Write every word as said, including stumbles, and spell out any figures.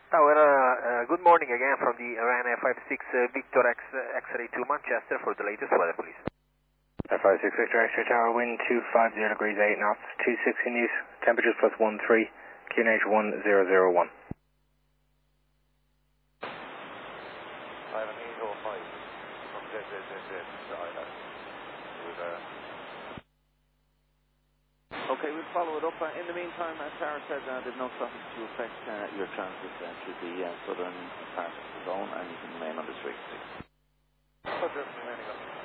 Tower, uh, uh, good morning again from the Ryanair five six uh, Victor X, uh, X-ray to Manchester for the latest weather, please. five six Victor X-ray tower, wind two five zero degrees eight knots, two sixty news, temperatures plus one three, Q N H one zero zero one. I have an eight oh five from Z Z Z Z to Island. With, uh... Okay, we'll follow it up. Uh, in the meantime, as Sarah said, uh, there's no stoppage to affect uh, your transit uh, through the uh, southern part of the zone, and you can remain on the street. Roger, remaining on.